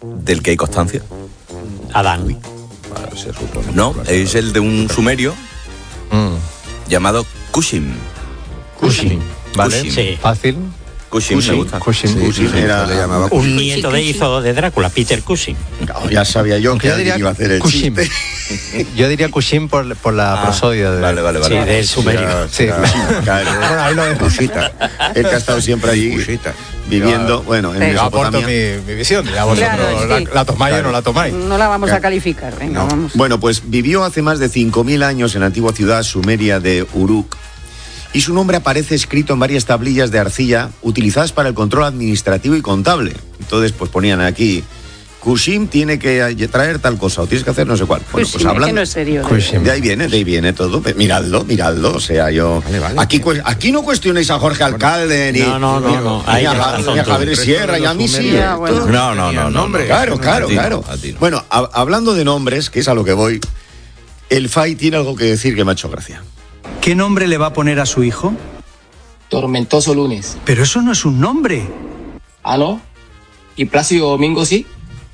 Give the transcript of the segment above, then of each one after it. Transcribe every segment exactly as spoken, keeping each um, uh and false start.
del que hay constancia? Adán. No, es el de un sumerio mm. llamado Cushing. Cushing, ¿vale? Cushing. Sí. Fácil. Cushing, Cushing, me gusta. Cushing, sí, Cushing sí, era, le llamaba un Cushing. nieto de hizo de Drácula, Peter Cushing. No, ya sabía yo que alguien iba a hacer el Cushing. chiste. Yo diría Cushing por, por la Ah, prosodia de... Vale, vale, vale. Sí, del sumerio. Sí. Claro. Bueno, ahí lo dejo. Cushita. Él que ha estado siempre allí Cushita. viviendo, bueno, en Yo aporto Mesopotamia. mi, mi visión, ya vosotros Claro, la, sí. la tomáis Claro. o no la tomáis. No la vamos Claro. a calificar, venga, No. vamos. Bueno, pues vivió hace más de cinco mil años en la antigua ciudad sumeria de Uruk. Y su nombre aparece escrito en varias tablillas de arcilla utilizadas para el control administrativo y contable. Entonces, pues ponían aquí, Kushim tiene que traer tal cosa, o tienes que hacer no sé cuál. Bueno, Pues pues sí, hablando... que no es serio. de- Cushing. De ahí viene, de ahí viene todo. Miradlo, miradlo. O sea, yo. Vale, vale. Aquí, cu- aquí no cuestionéis a Jorge Alcalde, ni, No, no, no, ni, no. ni Ahí a, tienes Ja- razón ni a tú. Javier Sierra, y a mí sí. Ya, bueno. Todo- No, no, no, no. no. Claro, claro, A ti no, claro. a ti no. Bueno, a- hablando de nombres, que es a lo que voy, el F A I tiene algo que decir que me ha hecho gracia. ¿Qué nombre le va a poner a su hijo? Tormentoso lunes. Pero eso no es un nombre. Ah, ¿no? ¿Y Plácido Domingo sí?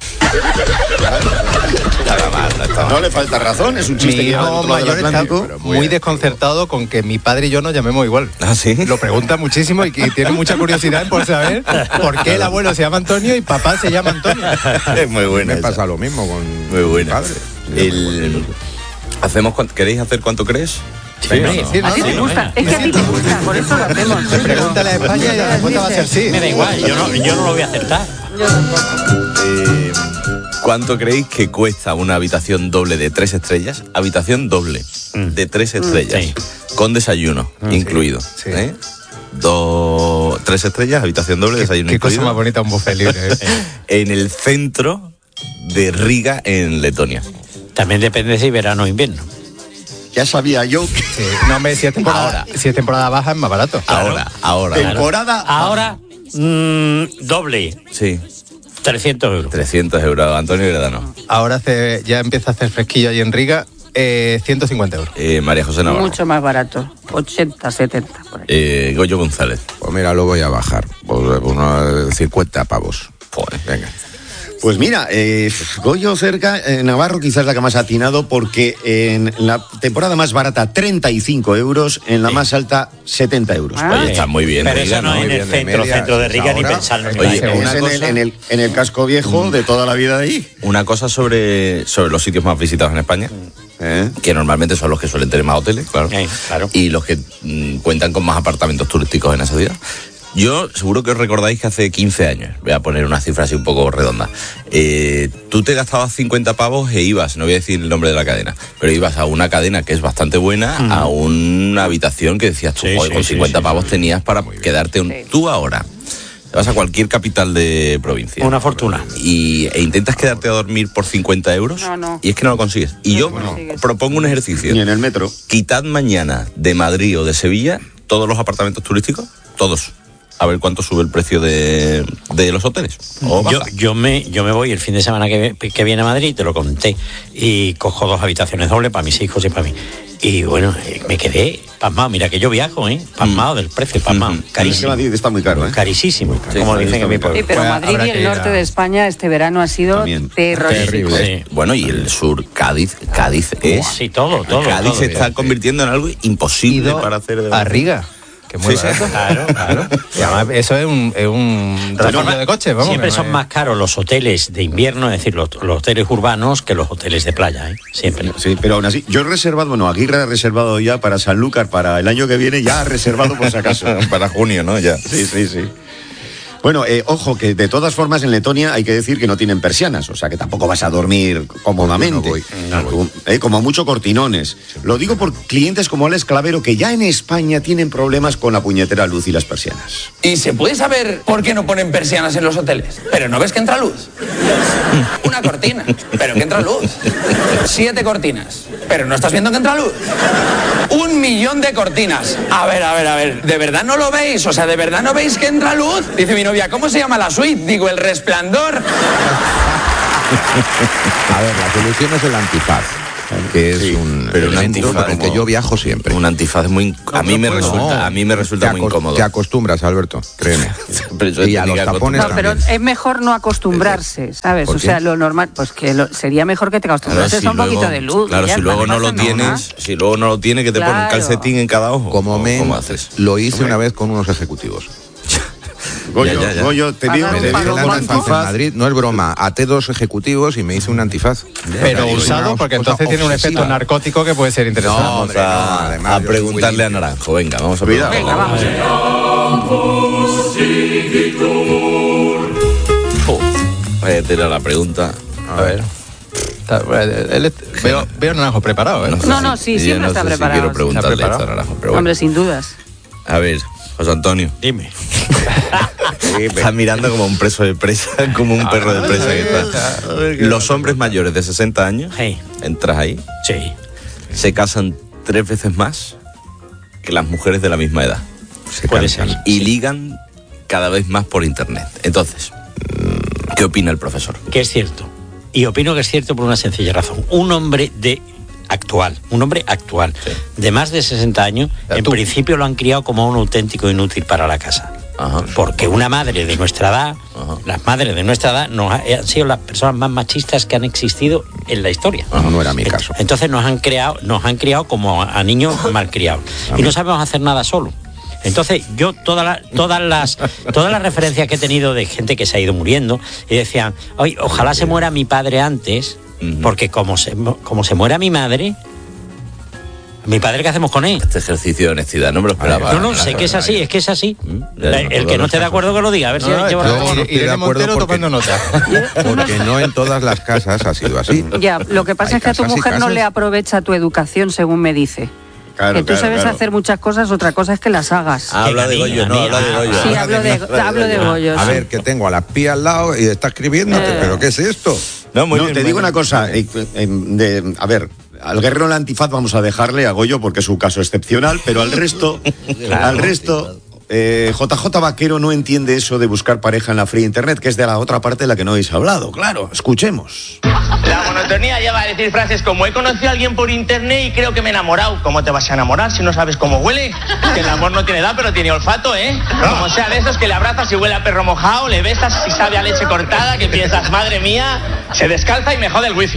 No le falta razón, es un Mi chiste que va del hijo otro lado del mayor está Atlántico. muy desconcertado con que mi padre y yo nos llamemos igual. ¿Ah, sí? Lo pregunta muchísimo y, que tiene mucha curiosidad por saber por qué el abuelo se llama Antonio y papá se llama Antonio. Es muy buena Me esa. pasa lo mismo con Muy buena. mi padre. El... ¿Hacemos cuánto- ¿Queréis hacer cuánto crees? Venga, Sí, sí, A no, ti no, te no. gusta, es que a ti te gusta, por eso lo hacemos. Pregúntale a España y la respuesta va a ser sí. Me da igual, yo no, yo no lo voy a acertar. Eh, ¿Cuánto creéis que cuesta una habitación doble de tres estrellas? Habitación doble de tres estrellas. sí. Con desayuno incluido. sí. ¿eh? Dos, tres estrellas, habitación doble, desayuno Qué cosa incluido. más bonita un buffet libre. ¿eh? En el centro de Riga, en Letonia. También depende si verano o invierno. Ya sabía yo que Sí. No, hombre, si es temporada, si es temporada baja es más barato. Ahora, ahora. temporada... Ahora, mm, doble, Sí, trescientos euros. trescientos euros, Antonio Gredano. Ahora hace, ya empieza a hacer fresquillo allí en Riga, eh, ciento cincuenta euros. Eh, María José Navarro. Mucho más barato, ochenta, setenta, por ahí. Eh, Goyo González. Pues mira, lo voy a bajar. Pues unos cincuenta pavos. Joder. Venga. Pues mira, eh, Goyo cerca, eh, Navarro quizás la que más ha atinado porque en la temporada más barata treinta y cinco euros, en la más alta setenta euros. Ah. Oye, está muy bien. Pero Riga, eso no, ¿no? en Muy el bien, de centro, media, centro de si Riga, es ni ahora. pensarlo. ni Oye, pensarlo. Es una en, cosa- el, en, el, en el casco viejo de toda la vida de ahí. Una cosa sobre, sobre los sitios más visitados en España, ¿Eh? que normalmente son los que suelen tener más hoteles, claro, Eh, claro. y los que mm, cuentan con más apartamentos turísticos en esa ciudad. Yo seguro que os recordáis que hace quince años, voy a poner una cifra así un poco redonda, eh, tú te gastabas cincuenta pavos e ibas, no voy a decir el nombre de la cadena, pero ibas a una cadena que es bastante buena, a una habitación que decías tú, Sí, "Joder, sí, con sí, cincuenta sí, pavos tenías para quedarte un... Sí. Tú ahora te vas a cualquier capital de provincia. Una fortuna. Y, e intentas quedarte a dormir por cincuenta euros No, no. y es que no lo consigues. Y No yo lo consigues. propongo un ejercicio. Ni en el metro. Quitad mañana de Madrid o de Sevilla todos los apartamentos turísticos, todos. A ver cuánto sube el precio de, de los hoteles. O Yo, baja. yo, me, yo me voy el fin de semana que, que viene a Madrid, te lo conté, y cojo dos habitaciones dobles para mis hijos y para mí. Y bueno, eh, me quedé pasmado. Mira que yo viajo, ¿eh? Pasmado del precio, pasmado. Mm. Es que Carísimo. Madrid está muy caro, ¿eh? Carísimo, Sí, como Madrid dicen está en mi muy caro. pueblo. Sí, pero Pues Madrid habrá y el que ir norte a- de España este verano ha sido También. terrorífico. Terrible. Sí. Bueno, y el sur, Cádiz, Cádiz es... Sí, todo, todo. Cádiz todo. se está convirtiendo en algo imposible Ido para hacer... de- a Riga. Que muy Sí, sí. barato. Claro, claro. Y además eso es un, es un refugio de coche, vamos. Siempre que no son es- más caros los hoteles de invierno, es decir, los, los hoteles urbanos, que los hoteles de playa, ¿eh? Siempre. Sí, pero aún así, yo he reservado, bueno, Aguirre ha reservado ya para Sanlúcar para el año que viene, ya ha reservado por si acaso. para junio, ¿no? Ya. Sí, sí, sí. Bueno, eh, ojo, que de todas formas en Letonia hay que decir que no tienen persianas, o sea que tampoco vas a dormir cómodamente. No voy, no voy. Tú, eh, como mucho cortinones. Lo digo por clientes como Alex Clavero, que ya en España tienen problemas con la puñetera luz y las persianas. ¿Y se puede saber por qué no ponen persianas en los hoteles? Pero no ves que entra luz. Una cortina, pero que entra luz. Siete cortinas, pero no estás viendo que entra luz. Un millón de cortinas. A ver, a ver, a ver, ¿de verdad no lo veis? O sea, ¿de verdad no veis que entra luz? Dice mi novia, ¿cómo se llama la suite? Digo, El Resplandor. A ver, la solución es el antifaz. que es Sí, un pero un elemento antifaz con el que como- yo viajo siempre. Un antifaz muy... A mí me No, resulta, a mí me resulta te muy acos- incómodo. Te acostumbras, Alberto, créeme. Pero yo Y a tenía los que tapones No, pero también. es mejor no acostumbrarse, ¿sabes? ¿Por O sea, qué? lo normal, pues que lo- sería mejor que te Claro, acostumbrases si a un luego, poquito de luz. claro, y ya si está, luego no lo pasa nada. tienes, si luego no lo tienes, que te ponen un Claro. calcetín en cada ojo. Como ¿Cómo- men, ¿Cómo haces? lo hice una vez con unos ejecutivos. Goyo, Ya, ya, ya. Goyo, te digo, Pagar te un digo pago un Un antifaz en antifaz. Madrid, no es broma, até dos ejecutivos y me hice un antifaz. Pero Ya, usado, una porque cosa entonces tiene un efecto obsesiva. narcótico que puede ser interesante. No, Vamos hombre, a, no, además a yo soy preguntarle a muy Naranjo. Venga, vamos a Cuidado. preguntarle. Venga, vamos. Oh, vaya a tirar la pregunta. A ver. Está- él es- veo, veo Naranjo preparado, ¿eh? sé No, si- no, sí, yo siempre no está sé si preparado, quiero sí. preguntarle ¿Está esto a preparado? Naranjo, pero bueno. Hombre, sin dudas. A ver, José Antonio. Dime. Estás mirando como un preso de presa, como un perro de presa que está. Los hombres mayores de sesenta años, Hey. entras ahí, Sí. se casan tres veces más que las mujeres de la misma edad. Se Puede cansan. ser. Y ligan cada vez más por internet. Entonces, ¿qué opina el profesor? Que es cierto. Y opino que es cierto por una sencilla razón. Un hombre de actual, un hombre actual, Sí. de más de sesenta años, Ya en tú. principio lo han criado como un auténtico inútil para la casa. Ajá. Porque una madre de nuestra edad, Ajá. las madres de nuestra edad, nos ha- han sido las personas más machistas que han existido en la historia. No, no era mi Ent- caso. Entonces nos han creado, nos han criado como a, a niños malcriados. Y no sabemos hacer nada solo. Entonces yo todas las todas las todas las referencias que he tenido de gente que se ha ido muriendo y decían, "Oye, ojalá se muera mi padre antes, Ujú. porque como se como se muera mi madre, mi padre, ¿qué hacemos con él?" Este ejercicio de honestidad, no me lo esperaba. No, no, sé que es así, es que es así. Ya, La- no, El que no esté de acuerdo que lo diga, a ver si No, lleva yo- razón. no estoy de Irene acuerdo Montero porque- tomando nota. Porque no en todas las casas ha sido así. Ya, lo que pasa Hay es que a tu casas y mujer no casas. le aprovecha tu educación, según me dice. Claro, que tú claro, sabes claro. hacer muchas cosas, otra cosa es que las hagas. Habla de Que a mí, Goyo, a no, mí, habla de ah, Goyo. sí, habla hablo de, hablo de Goyo. A sí. ver, que tengo a la pía al lado y está escribiéndote, Eh. ¿pero qué es esto? No, muy No, bien, te muy digo bien. una cosa. eh, eh, de- a ver, al guerrero del antifaz vamos a dejarle a Goyo porque es un caso excepcional, pero al resto, al resto, eh, J J Vaquero no entiende eso de buscar pareja en la fría internet, que es de la otra parte de la que no habéis hablado. Claro, escuchemos. La monotonía lleva a decir frases como he conocido a alguien por internet y creo que me he enamorado. ¿Cómo te vas a enamorar si no sabes cómo huele? Que el amor no tiene edad pero tiene olfato, ¿eh? Como sea de esos que le abrazas y huele a perro mojado, le besas y sabe a leche cortada, que piensas, madre mía, se descalza y me jode el wifi.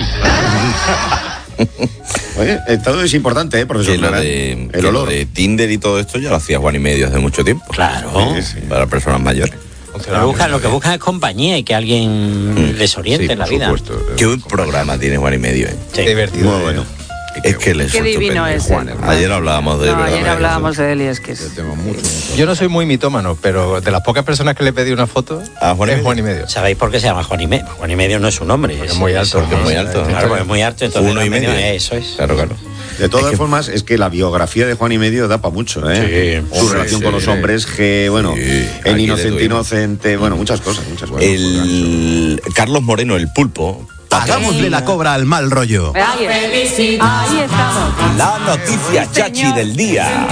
Oye, eh, todo es importante, ¿eh, profesor? Que lo Clara? de, El que lo olor. de Tinder y todo esto ya lo hacía Juan y Medio hace mucho tiempo. Claro. Sí, sí, para personas mayores. Lo que buscan, lo que buscan es compañía y que alguien les oriente Sí, en la por vida. supuesto. Qué buen programa tiene Juan y Medio, ¿eh? Sí. Divertido. Muy bueno. Es que les Qué divino es. Juan, él. hermano. Ayer hablábamos de él, No, ¿verdad, ayer María hablábamos de él y es que Yo es... tengo mucho, mucho. Yo no soy muy mitómano, pero de las pocas personas que le pedí una foto, ¿A Juan y es Medio? Juan y Medio. ¿Sabéis por qué se llama Juan y Medio? Juan y Medio no es un nombre. Es muy alto. Porque es muy alto. Claro, porque es muy alto, entonces Uno y Medio, medio. eso es. Claro, claro. De todas Es que- formas, es que la biografía de Juan y Medio da para mucho, ¿eh? Sí. Su Hombre, relación sí, con los sí. hombres, que, bueno, Sí, el aquí inocente, le tuvimos. inocente, bueno, muchas cosas, muchas cosas. El Carlos Moreno, el pulpo. Hagámosle la cobra al mal rollo. Ahí, ahí estamos. La noticia chachi del día.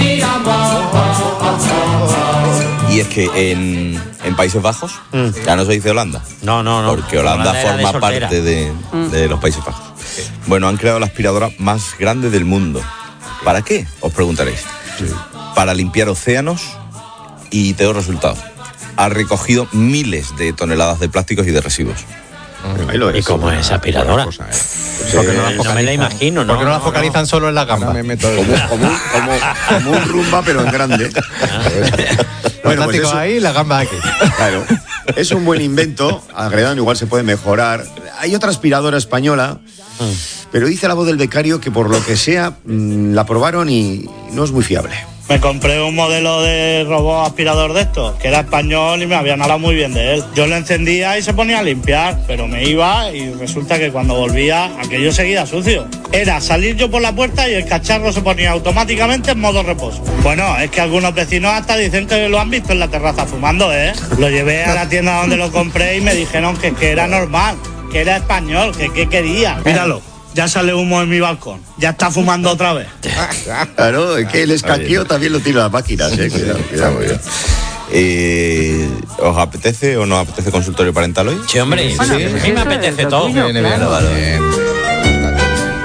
Y es que en, en Países Bajos, ya no se dice Holanda, No, no, no. porque Holanda, era de forma soltera. parte de, de los Países Bajos. Bueno, han creado la aspiradora más grande del mundo. ¿Para qué? Os preguntaréis. Para limpiar océanos y te doy resultados. Ha recogido miles de toneladas de plásticos y de residuos. Ahí lo ¿Y es. cómo es aspiradora? Cosa, ¿eh? Porque no la Eh, no me la imagino, ¿no? ¿Por qué no la focalizan solo en la Ahora gamba? me meto de- Como, como, un- como, como un rumba, pero en grande. Los Bueno, pues plásticos eso, ahí y la gamba aquí. claro, es un buen invento. Agredano igual se puede mejorar. Hay otra aspiradora española, pero dice la voz del becario que por lo que sea mm, la probaron y no es muy fiable. Me compré un modelo de robot aspirador de estos, que era español y me habían hablado muy bien de él. Yo lo encendía y se ponía a limpiar, pero me iba y resulta que cuando volvía aquello seguía sucio. Era salir yo por la puerta y el cacharro se ponía automáticamente en modo reposo. Bueno, es que algunos vecinos hasta dicen que lo han visto en la terraza fumando, ¿eh? Lo llevé a la tienda donde lo compré y me dijeron que, que era normal, que era español, que qué quería. Míralo. Ya sale humo en mi balcón. Ya está fumando otra vez. Claro, es que el escaqueo también lo tiene las máquinas, eh. Cuidado, Está muy cuidado. bien. Eh, ¿Os apetece o no apetece consultorio parental hoy? Sí, hombre, Bueno, sí, pues a mí me eso es apetece lo todo. tuyo, Viene bien. claro. Eh,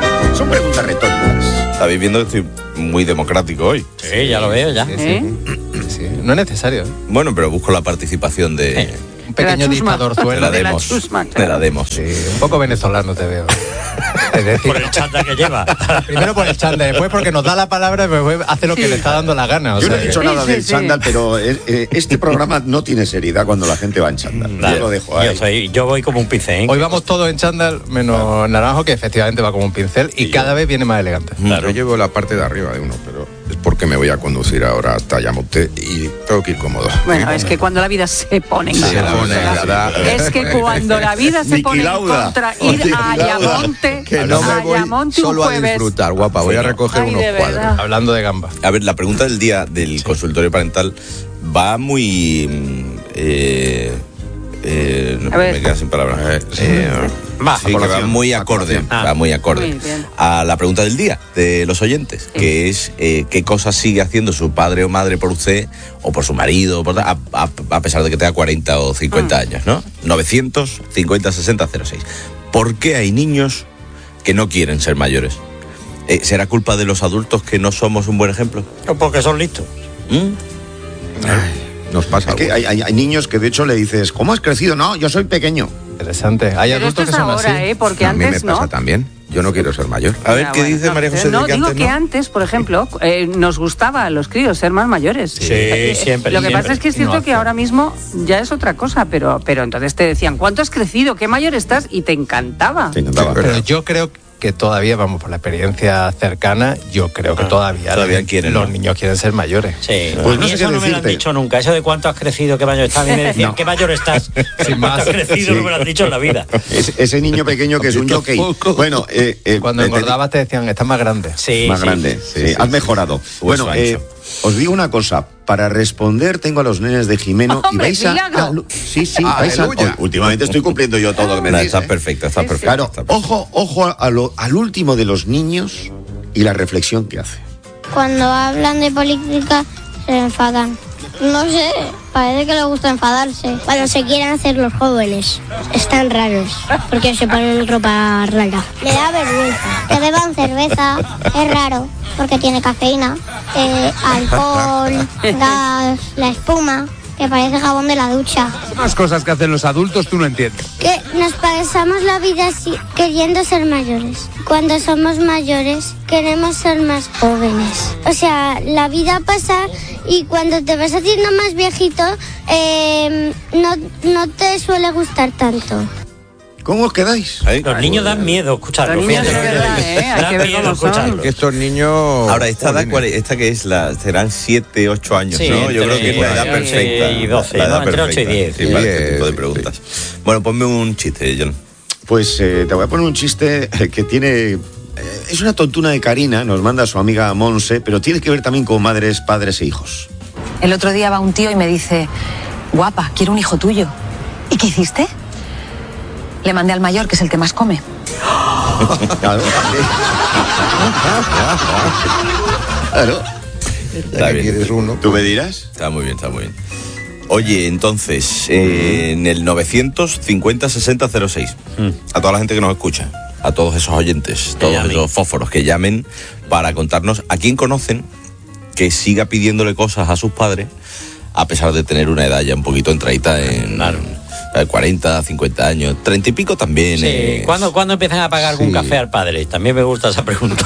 Son preguntas retóricas. Estáis viendo que estoy muy democrático hoy. Sí, ya lo veo, ya. Sí, ¿Eh? sí. Sí, no es necesario. Bueno, pero busco la participación de... Eh. Un pequeño De la chusma. dictador De zuelo. la de la demos. chusma, De claro. la demos. Sí, un poco venezolano te veo. Es decir, Por el chanda que lleva. primero por el chándal, después porque nos da la palabra y después hace lo que Sí. le está dando la gana. O Yo no sea he dicho que- nada Sí, del sí, chándal, sí. pero eh, eh, este programa no tiene seriedad cuando la gente va en chándal. Claro, Yo lo dejo ahí. yo, soy, yo voy como un pincel. ¿eh? Hoy vamos todos en chándal, menos Naranjo, que efectivamente va como un pincel y cada vez viene más elegante. Yo llevo la parte de arriba de uno, pero es porque me voy a conducir ahora hasta Ayamonte y tengo que ir cómodo. Bueno, es que cuando la vida se pone en Se contra, pone, ¿verdad? es que cuando la vida se Niki pone en Lauda. contra, Oye, ir Niki a Lauda. Ayamonte, Que no me a voy Ayamonte un solo a jueves. disfrutar, guapa. Voy a recoger Ay, unos de cuadros. verdad. Hablando de gamba. A ver, la pregunta del día del consultorio parental va muy... mm, Eh, eh, no A ver. me queda sin palabras. Eh, Eh, Va, sí, que va colación, muy a acorde, colación. Ah. va muy acorde Muy bien. a la pregunta del día de los oyentes, que es eh, qué cosas sigue haciendo su padre o madre por usted o por su marido, por, a, a- a pesar de que tenga cuarenta o cincuenta Ah. años, ¿no? novecientos cincuenta sesenta cero seis. ¿Por qué hay niños que no quieren ser mayores? Eh, ¿Será culpa de los adultos que no somos un buen ejemplo? Porque son listos. ¿Mm? Ay, nos pasa Es que algo. hay, hay- hay niños que de hecho le dices, ¿cómo has crecido? No, yo soy pequeño. Interesante. Hay Pero esto adultos que es son ahora, así. ¿eh? Porque A mí me antes pasa no. también. Yo no quiero ser mayor. A ver, Ya, ¿qué bueno, dice no, María José? No, de que digo antes que no? antes, por ejemplo, eh, nos gustaba a los críos ser más mayores. Sí, Eh, siempre, Lo que siempre. pasa es que es Y no cierto que hacen. ahora mismo ya es otra cosa, pero, pero entonces te decían, ¿cuánto has crecido? ¿Qué mayor estás? Y te encantaba. Te encantaba. Sí, Pero yo creo que todavía, vamos, por la experiencia cercana, yo creo que todavía, todavía quieren, los ¿no? niños quieren ser mayores. Sí. Pues a no mí sé eso qué no me lo han decirte. dicho nunca. Eso de cuánto has crecido, qué mayor estás. A mí me decían, No. ¿qué mayor estás? Sin más. ¿Cuánto has crecido? Sí. No me lo han dicho en la vida. Es- ese niño pequeño que es un jockey. Bueno, eh, eh, Cuando eh, te- engordabas te decían, estás más grande. Sí, más sí. grande. sí, Sí, sí, has sí. mejorado. Hueso Bueno, eh, ancho. os digo una cosa. Para responder tengo a los nenes de Jimeno y ¡Hombre, vais a... milagro! a- sí, sí, vais a... Aleluya. Hoy- últimamente estoy cumpliendo yo todo lo que me No, decís. está ¿eh? perfecto, está perfecto. Claro, está perfecto. ojo, ojo a- a lo- al último de los niños y la reflexión que hace. Cuando hablan de política se enfadan. No sé, parece que les gusta enfadarse. Cuando se quieren hacer los jóvenes. Están raros, porque se ponen ropa rara. Le da vergüenza. Que beban cerveza es raro, porque tiene cafeína, eh, alcohol, gas, la espuma, que parece jabón de la ducha. Más cosas que hacen los adultos tú no entiendes. Que nos pasamos la vida así, queriendo ser mayores. Cuando somos mayores, queremos ser más jóvenes. O sea, la vida pasa y cuando te vas haciendo más viejito, eh, no, no te suele gustar tanto. ¿Cómo os quedáis? Ahí. Los niños dan miedo escucharlo. Los niños fíjate es lo que te verdad, digo. ¿eh? Hay Dan que ver miedo cómo son. escucharlo. Que estos niños... Ahora, esta, edad, Jolines. cuál es? Esta que es la, serán siete, ocho años, Sí, ¿no? Yo entre creo que es la edad ocho perfecta. y doce, la edad ¿no? Entre ocho y perfecta. diez. Sí, para este Sí, tipo de sí. preguntas. Bueno, ponme un chiste, John. Pues eh, te voy a poner un chiste eh, que tiene... eh, es una tontuna de Karina, nos manda su amiga Monse, pero tiene que ver también con madres, padres e hijos. El otro día va un tío y me dice, guapa, quiero un hijo tuyo. ¿Y qué hiciste? Le mandé al mayor, que es el que más come. Claro. Claro. Está que bien. quieres uno. ¿Tú me dirás? Está muy bien, está muy bien. Oye, entonces, eh, en el novecientos cincuenta sesenta cero seis, a toda la gente que nos escucha, a todos esos oyentes, todos llamen. esos fósforos que llamen para contarnos a quién conocen que siga pidiéndole cosas a sus padres a pesar de tener una edad ya un poquito entradita en Claro. eh, cuarenta, cincuenta años, treinta y pico también. Sí. eh. ¿Cuándo, ¿Cuándo empiezan a pagar algún Sí. café al padre? También me gusta esa pregunta.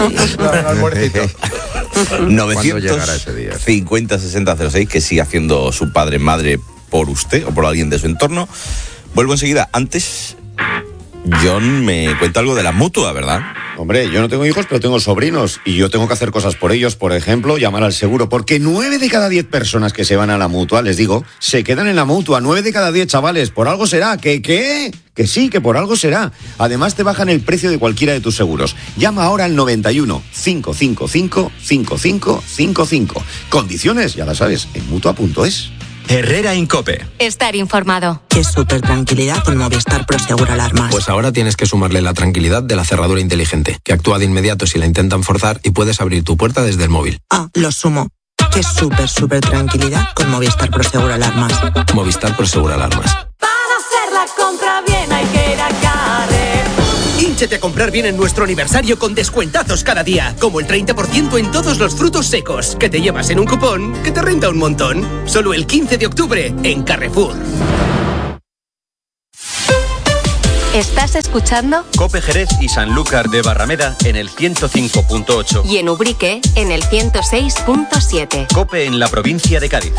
¿Cuándo llegará ese día? novecientos cincuenta sesenta cero seis, que sigue haciendo su padre, madre por usted o por alguien de su entorno. Vuelvo enseguida. Antes, John me cuenta algo de la mutua, ¿verdad? Hombre, yo no tengo hijos, pero tengo sobrinos y yo tengo que hacer cosas por ellos, por ejemplo, llamar al seguro, porque nueve de cada diez personas que se van a la mutua, les digo, se quedan en la mutua, nueve de cada diez, chavales, por algo será, ¿que qué? Que sí, que por algo será. Además te bajan el precio de cualquiera de tus seguros. Llama ahora al noventa y uno, cinco cinco cinco, cinco cinco cinco cinco. Condiciones, ya las sabes, en mutua punto es. Herrera Incope. Estar informado. Qué súper tranquilidad con Movistar Prosegur Alarmas. Pues ahora tienes que sumarle la tranquilidad de la cerradura inteligente, que actúa de inmediato si la intentan forzar y puedes abrir tu puerta desde el móvil. Ah, lo sumo. Qué súper, súper tranquilidad con Movistar Prosegur Alarmas. Movistar Prosegur Alarmas. Para hacer la compra bien hay que ir a Carrefour. Engánchate a comprar bien en nuestro aniversario con descuentazos cada día, como el treinta por ciento en todos los frutos secos, que te llevas en un cupón que te renta un montón. Solo el quince de octubre en Carrefour. ¿Estás escuchando? Cope Jerez y Sanlúcar de Barrameda en el ciento cinco punto ocho. Y en Ubrique en el ciento seis punto siete. Cope en la provincia de Cádiz.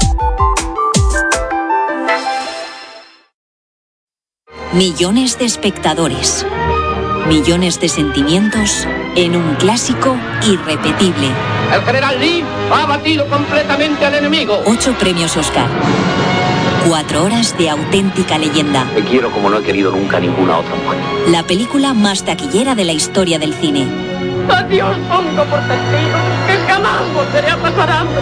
Millones de espectadores. Millones de sentimientos en un clásico irrepetible. El general Lee ha batido completamente al enemigo. Ocho premios Oscar. Cuatro horas de auténtica leyenda. Te quiero como no he querido nunca ninguna otra mujer. La película más taquillera de la historia del cine. Adiós, hongo por testigo, que jamás volveré a pasar hambre.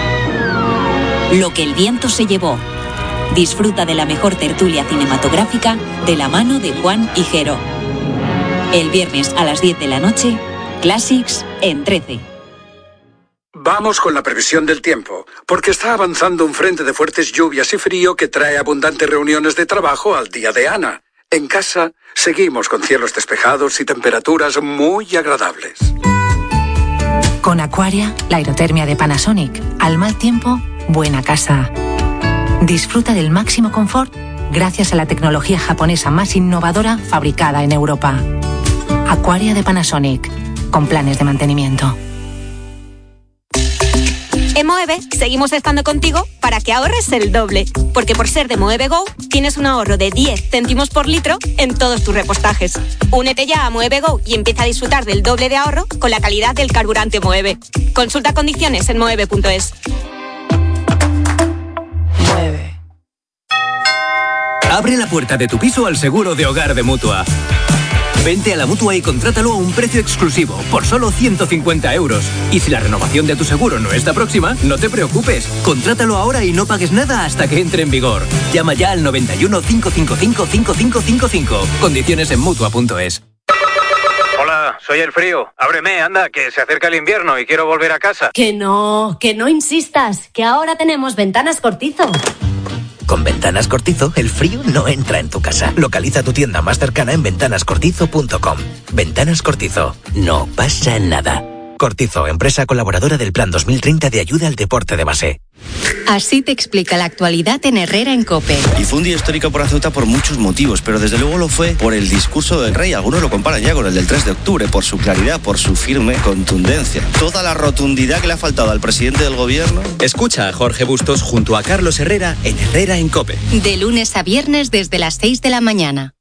Lo que el viento se llevó. Disfruta de la mejor tertulia cinematográfica de la mano de Juan Higuero. El viernes a las diez de la noche, Classics en trece. Vamos con la previsión del tiempo, porque está avanzando un frente de fuertes lluvias y frío que trae abundantes reuniones de trabajo al día de Ana. En casa, seguimos con cielos despejados y temperaturas muy agradables. Con Aquaria, la aerotermia de Panasonic. Al mal tiempo, buena casa. Disfruta del máximo confort gracias a la tecnología japonesa más innovadora fabricada en Europa. Aquaria de Panasonic, con planes de mantenimiento. En Moeve seguimos estando contigo para que ahorres el doble, porque por ser de Moeve Go tienes un ahorro de diez céntimos por litro en todos tus repostajes. Únete ya a Moeve Go y empieza a disfrutar del doble de ahorro con la calidad del carburante Moeve. Consulta condiciones en moeve punto es. Moeve. Abre la puerta de tu piso al seguro de hogar de Mutua. Vente a la Mutua y contrátalo a un precio exclusivo, por solo ciento cincuenta euros. Y si la renovación de tu seguro no está próxima, no te preocupes. Contrátalo ahora y no pagues nada hasta que entre en vigor. Llama ya al noventa y uno, cinco cinco cinco, cinco cinco cinco cinco. Condiciones en Mutua punto es. Hola, soy el frío. Ábreme, anda, que se acerca el invierno y quiero volver a casa. Que no, que no insistas, que ahora tenemos Ventanas Cortizo. Con Ventanas Cortizo, el frío no entra en tu casa. Localiza tu tienda más cercana en ventanas cortizo punto com. Ventanas Cortizo. No pasa nada. Cortizo, empresa colaboradora del Plan dos mil treinta de ayuda al deporte de base. Así te explica la actualidad en Herrera en COPE. Y fue un día histórico para Ceuta por muchos motivos, pero desde luego lo fue por el discurso del rey. Algunos lo comparan ya con el del tres de octubre, por su claridad, por su firme contundencia. Toda la rotundidad que le ha faltado al presidente del gobierno. Escucha a Jorge Bustos junto a Carlos Herrera en Herrera en COPE. De lunes a viernes desde las seis de la mañana.